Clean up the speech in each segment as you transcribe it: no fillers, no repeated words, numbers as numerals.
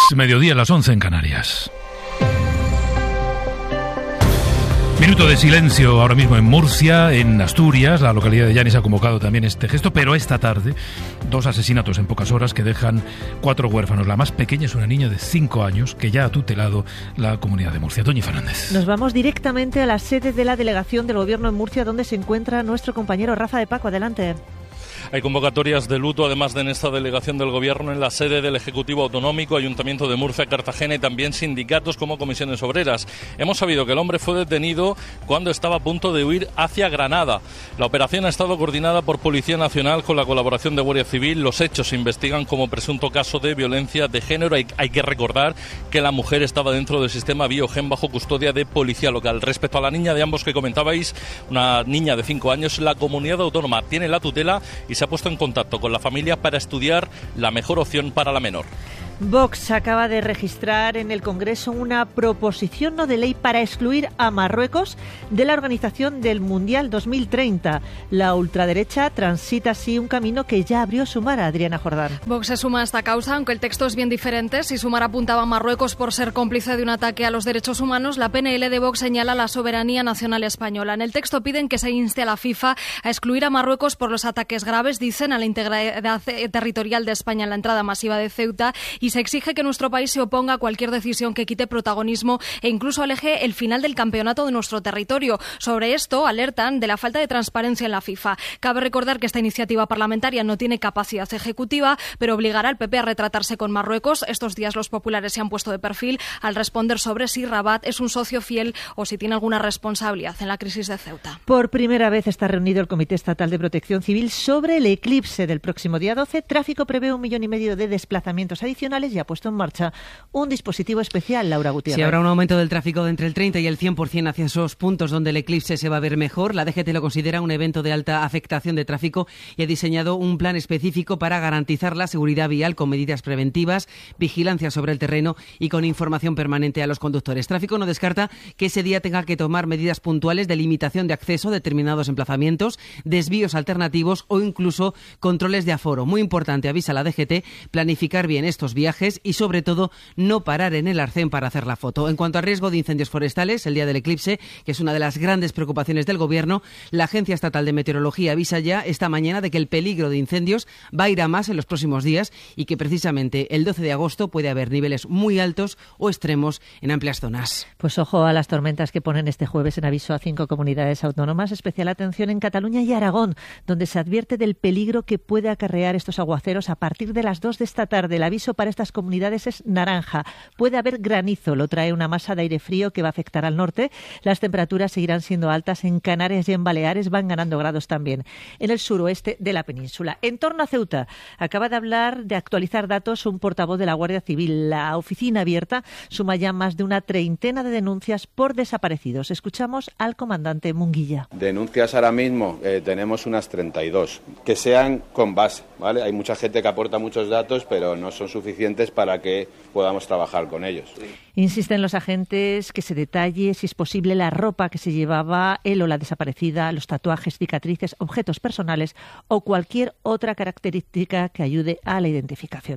mediodía, las 11 en Canarias. Minuto de silencio ahora mismo en Murcia, en Asturias. La localidad de Llanes ha convocado también este gesto, pero esta tarde 2 asesinatos en pocas horas que dejan 4 huérfanos. La más pequeña es una niña de 5 años que ya ha tutelado la comunidad de Murcia. Doña Fernández. Nos vamos directamente a la sede de la delegación del Gobierno en Murcia, donde se encuentra nuestro compañero Rafa de Paco. Adelante. Hay convocatorias de luto, además de en esta delegación del Gobierno, en la sede del Ejecutivo Autonómico, Ayuntamiento de Murcia, Cartagena y también sindicatos como comisiones obreras. Hemos sabido que el hombre fue detenido cuando estaba a punto de huir hacia Granada. La operación ha estado coordinada por Policía Nacional con la colaboración de Guardia Civil. Los hechos se investigan como presunto caso de violencia de género. Hay que recordar que la mujer estaba dentro del sistema Biogen bajo custodia de Policía Local. Respecto a la niña de ambos que comentabais, una niña de 5 años, la comunidad autónoma tiene la tutela y se ha puesto en contacto con la familia para estudiar la mejor opción para la menor. Vox acaba de registrar en el Congreso una proposición no de ley para excluir a Marruecos de la organización del Mundial 2030. La ultraderecha transita así un camino que ya abrió Sumar. Adriana Jordán. Vox se suma a esta causa, aunque el texto es bien diferente. Si Sumar apuntaba a Marruecos por ser cómplice de un ataque a los derechos humanos, la PNL de Vox señala la soberanía nacional española. En el texto piden que se inste a la FIFA a excluir a Marruecos por los ataques graves, dicen, a la integridad territorial de España en la entrada masiva de Ceuta, y se exige que nuestro país se oponga a cualquier decisión que quite protagonismo e incluso aleje el final del campeonato de nuestro territorio. Sobre esto alertan de la falta de transparencia en la FIFA. Cabe recordar que esta iniciativa parlamentaria no tiene capacidad ejecutiva, pero obligará al PP a retratarse con Marruecos. Estos días los populares se han puesto de perfil al responder sobre si Rabat es un socio fiel o si tiene alguna responsabilidad en la crisis de Ceuta. Por primera vez está reunido el Comité Estatal de Protección Civil sobre el eclipse del próximo día 12. Tráfico prevé 1,5 millones de desplazamientos adicionales y ha puesto en marcha un dispositivo especial. Laura Gutiérrez. Sí, habrá un aumento del tráfico de entre el 30 y el 100% hacia esos puntos donde el eclipse se va a ver mejor. La DGT lo considera un evento de alta afectación de tráfico y ha diseñado un plan específico para garantizar la seguridad vial con medidas preventivas, vigilancia sobre el terreno y con información permanente a los conductores. Tráfico no descarta que ese día tenga que tomar medidas puntuales de limitación de acceso a determinados emplazamientos, desvíos alternativos o incluso controles de aforo. Muy importante, avisa la DGT, planificar bien estos viajes y sobre todo no parar en el arcén para hacer la foto. En cuanto a riesgo de incendios forestales, el día del eclipse, que es una de las grandes preocupaciones del Gobierno, la Agencia Estatal de Meteorología avisa ya esta mañana de que el peligro de incendios va a ir a más en los próximos días y que precisamente el 12 de agosto puede haber niveles muy altos o extremos en amplias zonas. Pues ojo a las tormentas que ponen este jueves en aviso a 5 comunidades autónomas. Especial atención en Cataluña y Aragón, donde se advierte del peligro que puede acarrear estos aguaceros a partir de las 2 de esta tarde. El aviso para estas comunidades es naranja. Puede haber granizo, lo trae una masa de aire frío que va a afectar al norte. Las temperaturas seguirán siendo altas en Canarias y en Baleares, van ganando grados también en el suroeste de la península. En torno a Ceuta, acaba de actualizar datos un portavoz de la Guardia Civil. La oficina abierta suma ya más de una 30 de denuncias por desaparecidos. Escuchamos al comandante Munguilla. Denuncias ahora mismo tenemos unas 32, que sean con base, ¿vale? Hay mucha gente que aporta muchos datos, pero no son suficientes para que podamos trabajar con ellos. Insisten los agentes que se detalle, si es posible, la ropa que se llevaba él o la desaparecida, los tatuajes, cicatrices, objetos personales o cualquier otra característica que ayude a la identificación.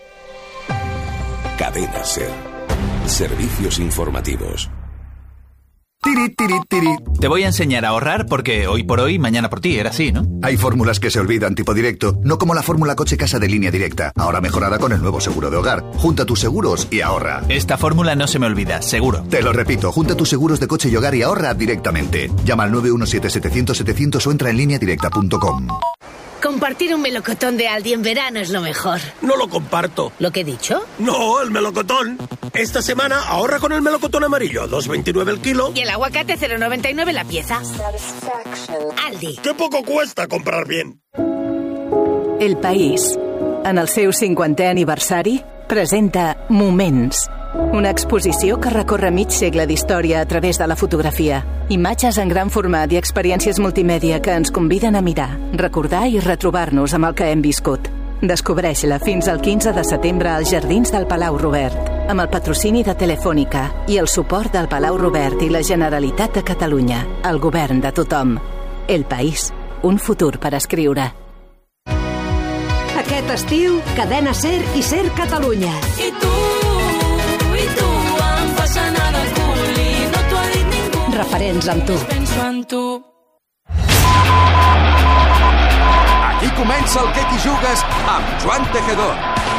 Cadena SER. Servicios informativos. Tiri, tiri, tiri. Te voy a enseñar a ahorrar porque hoy por hoy, mañana por ti, era así, ¿no? Hay fórmulas que se olvidan tipo directo, no como la fórmula coche casa de Línea Directa, ahora mejorada con el nuevo seguro de hogar. Junta tus seguros y ahorra. Esta fórmula no se me olvida, seguro. Te lo repito, junta tus seguros de coche y hogar y ahorra directamente. Llama al 917-700-700 o entra en lineadirecta.com. Compartir un melocotón de Aldi en verano es lo mejor. No lo comparto. ¿Lo que he dicho? No, el melocotón. Esta semana ahorra con el melocotón amarillo, 2,29 el kilo. Y el aguacate 0,99 la pieza. Aldi. ¡Qué poco cuesta comprar bien! El País, en el seu 50è aniversari, presenta Moments, una exposició que recorre mig segle d'història a través de la fotografia. Imatges en gran format i experiències multimèdia que ens conviden a mirar, recordar i retrobar-nos amb el que hem viscut. Descobreix-la fins al 15 de setembre als Jardins del Palau Robert, amb el patrocini de Telefònica i el suport del Palau Robert i la Generalitat de Catalunya, el govern de tothom. El País, un futur per escriure. Aquest estiu, Cadena SER i SER Catalunya. I tu referents amb tu. Penso en tu. Aquí comença el Què t'hi jugues amb Joan Tejedor.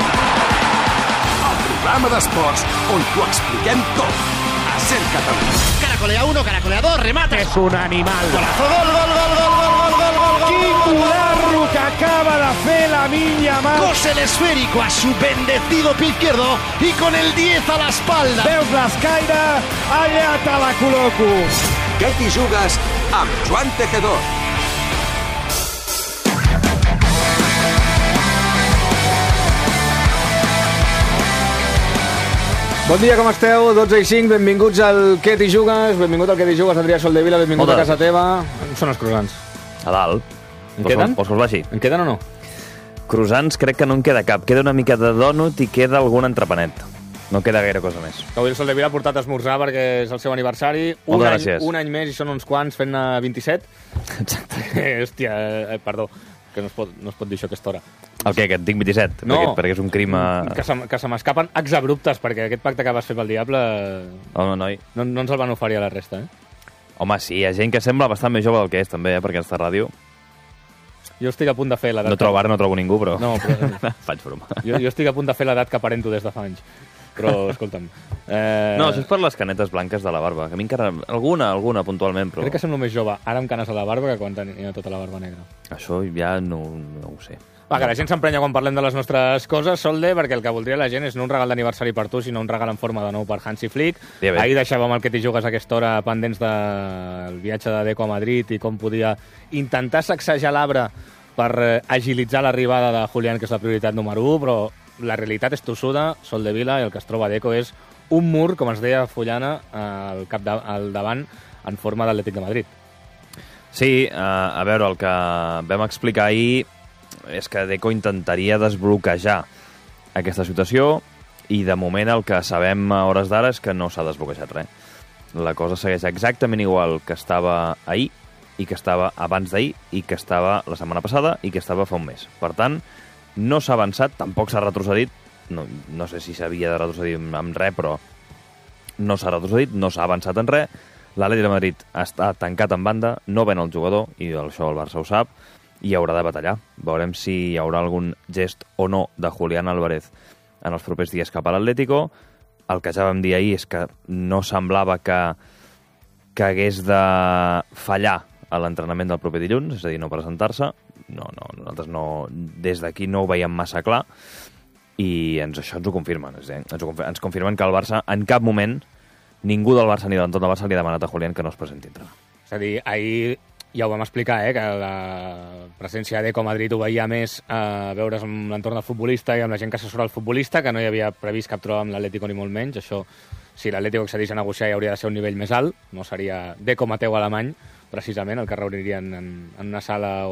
El programa d'esports on t'ho expliquem tot. A Ser Catalunya. Caracolea 1, caracolea 2, remata. És un animal. Golazo, gol. Quin guarro que acaba de fer la Yamal. Cose el esférico a su bendecido pie izquierdo y con el 10 a la espalda. Veus l'escaire? Allà te la col·loco. Què t'hi jugues amb Joan Tejedor. Bon dia, com esteu? 12:05, benvinguts al Què t'hi jugues. Benvingut al Què t'hi jugues, Adrià Soldevila, benvingut a casa teva. On són els croissants? A dalt. En queden? Vols que els baixi? En queden o no? Croissants crec que no en queda cap. Queda una mica de dònut i queda algun entrepanet. No queda gaire cosa més. Avui el Soldevila ha portat a esmorzar perquè és el seu aniversari. Un any més i són uns quants, fent 27. Exacte. Hòstia, perdó, que no es pot dir això a aquesta hora. El què, que et dic 27? No. Perquè és un crim... Que se m'escapen exabruptes, perquè aquest pacte que vas fer pel Diable... Home, noi. No ens el van oferir a la resta, Home, sí, hi ha gent que sembla bastant més jove del que és, també, perquè aquesta ràdio... Jo estic a punt de fer l'edat... No trobo ningú, però... No, però... Faig broma. Jo estic a punt de fer l'edat que aparento des de fa anys. Però, escolta'm... No, això és per les canetes blanques de la barba, que a mi encara... Alguna, puntualment, però... Crec que semblo més jove ara amb canes a la barba que quan tenia tota la barba negra. Això ja no ho sé. Va, que la gent s'emprenya quan parlem de les nostres coses, Solde, perquè el que voldria la gent és no un regal d'aniversari per tu, sinó un regal en forma de nou per Hansi Flick. Ahir deixàvem el que t'hi jugues a aquesta hora pendents del viatge de Deco a Madrid i com podia intentar sacsejar l'arbre per agilitzar l'arribada de Julián, que és la prioritat número 1, però la realitat és tossuda, Soldevila, i el que es troba a Deco és un mur, com es deia Fullana, al davant, en forma d'Atlètic de Madrid. Sí, a veure, el que vam explicar ahir és que Deco intentaria desbloquejar aquesta situació i de moment el que sabem a hores d'ara és que no s'ha desbloquejat res. La cosa segueix exactament igual que estava ahir i que estava abans d'ahir i que estava la setmana passada i que estava fa un mes. Per tant, no s'ha avançat, tampoc s'ha retrocedit, no sé si s'havia de retrocedir amb res, però no s'ha retrocedit, no s'ha avançat en res. L'Atlètic de Madrid està tancat en banda, no ven el jugador, i això el Barça ho sap, i haurà de batallar. Veurem si hi haurà algun gest o no de Julián Álvarez en els propers dies cap a l'Atlético. El que ja vam dir ahir és que no semblava que hagués de fallar a l'entrenament del proper dilluns, és a dir, no presentar-se. Nosaltres des d'aquí no ho veiem massa clar, i això ens ho confirmen. Ens confirmen que el Barça, en cap moment, ningú del Barça ni de l'entorn del Barça li ha demanat a Julián que no es presenti a entrenar. És a dir, ahir ja ho vam explicar, que la presència de Deco a Madrid ho veia més a veure's amb l'entorn del futbolista i amb la gent que assessora el futbolista, que no hi havia previst cap troba amb l'Atlético ni molt menys. Això, si l'Atlético accedeix a negociar, hi hauria de ser un nivell més alt, no seria Deco Mateu alemany, precisament, el que reunirien en una sala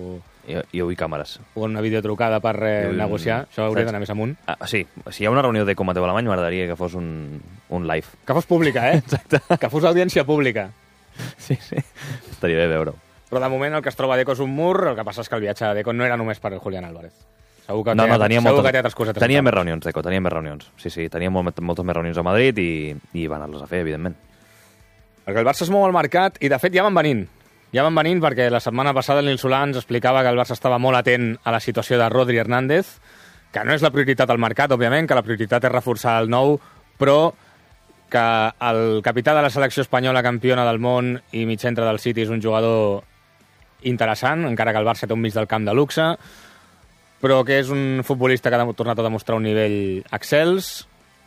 I avui càmeres. O en una videotrucada per negociar. Això hauria d'anar més amunt. Sí, si hi ha una reunió de Deco Mateu alemany, m'agradaria que fos un live. Que fos pública, Exacte. Que fos audiència pública. Sí. Estaria bé veure-ho. Però de moment el que es troba a Deco és un mur, el que passa és que el viatge de Deco no era només per Julián Álvarez. Segur que té altres coses. Tenia més reunions, Deco, tenia més reunions. Sí, tenia moltes més reunions a Madrid i van anar-les a fer, evidentment. Perquè el Barça es mou al mercat i, de fet, ja van venint. Ja van venint perquè la setmana passada el Nil Solà ens explicava que el Barça estava molt atent a la situació de Rodri Hernández, que no és la prioritat al mercat, òbviament, que la prioritat és reforçar el nou, però que el capità de la selecció espanyola campiona del món i mig centre del City és un jugador interessant, encara que el Barça té un mig del camp de luxe, però que és un futbolista que ha tornat a demostrar un nivell excels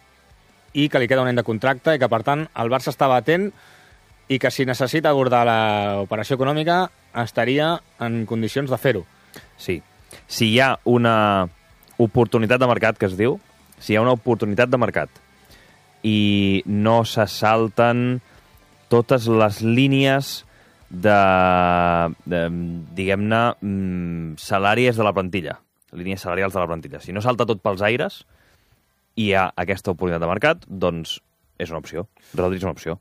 i que li queda un any de contracte i que, per tant, el Barça estava atent i que si necessita abordar l'operació econòmica estaria en condicions de fer-ho. Sí. Si hi ha una oportunitat de mercat, que es diu, si hi ha una oportunitat de mercat i no se salten totes les línies de diguem-ne, salàries de la plantilla, línies salarials de la plantilla. Si no salta tot pels aires i hi ha aquesta oportunitat de mercat, doncs és una opció. Rodri és una opció.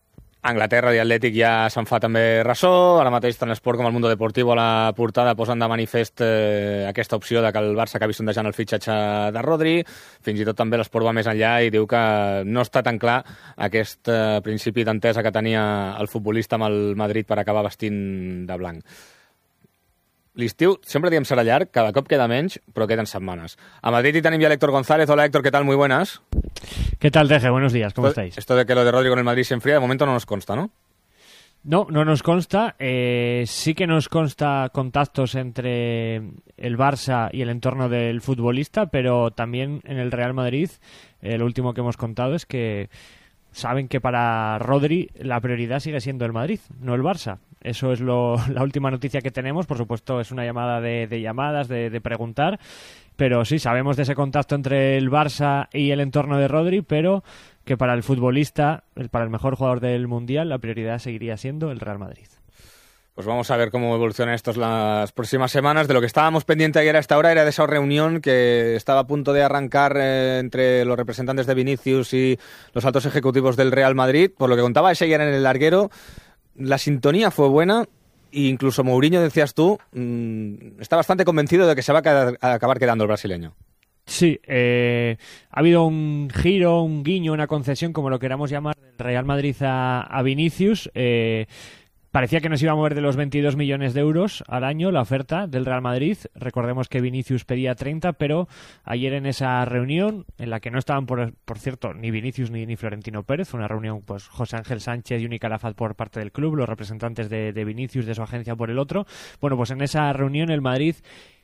A Anglaterra i Atlètic ja se'n fa també ressò, ara mateix tant l'Esport com el Mundo Deportivo a la portada posen de manifest aquesta opció de que el Barça acabi sondejant el fitxatge de Rodri, fins i tot també l'Esport va més enllà i diu que no està tan clar aquest principi d'entesa que tenia el futbolista amb el Madrid per acabar vestint de blanc. L'estiu, sempre diem serà llarg, cada cop queda menys, pero quedan semanas. A Madrid y tenim ya a Héctor González. Hola Héctor, ¿qué tal? Muy buenas. ¿Qué tal, Teje? Buenos días, ¿cómo estáis? Esto de que lo de Rodri con el Madrid se enfría, de momento no nos consta, ¿no? No, no nos consta. Sí que nos consta contactos entre el Barça y el entorno del futbolista, pero también en el Real Madrid, lo último que hemos contado es que saben que para Rodri la prioridad sigue siendo el Madrid, no el Barça. Eso es la última noticia que tenemos. Por supuesto, es una llamada de llamadas, de preguntar. Pero sí, sabemos de ese contacto entre el Barça y el entorno de Rodri, pero que para el futbolista, para el mejor jugador del Mundial, la prioridad seguiría siendo el Real Madrid. Pues vamos a ver cómo evoluciona esto las próximas semanas. De lo que estábamos pendientes ayer a esta hora era de esa reunión que estaba a punto de arrancar entre los representantes de Vinicius y los altos ejecutivos del Real Madrid. Por lo que contaba ese ayer en el larguero, la sintonía fue buena e incluso Mourinho, decías tú, está bastante convencido de que se va a acabar quedando el brasileño. Sí, ha habido un giro, un guiño, una concesión, como lo queramos llamar, del Real Madrid a Vinicius. Parecía que nos iba a mover de los 22 millones de euros al año la oferta del Real Madrid. Recordemos que Vinicius pedía 30, pero ayer en esa reunión, en la que no estaban, por cierto, ni Vinicius ni Florentino Pérez, fue una reunión pues José Ángel Sánchez y Uni Calafat por parte del club, los representantes de Vinicius, de su agencia por el otro. Bueno, pues en esa reunión el Madrid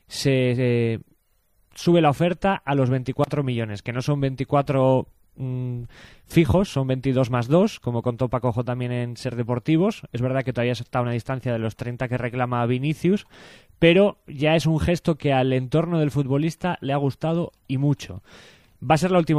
se sube la oferta a los 24 millones, que no son 24 fijos, son 22 más 2, como contó Pacojo también en Ser Deportivos. Es verdad que todavía está a una distancia de los 30 que reclama Vinicius, pero ya es un gesto que al entorno del futbolista le ha gustado y mucho. Va a ser la última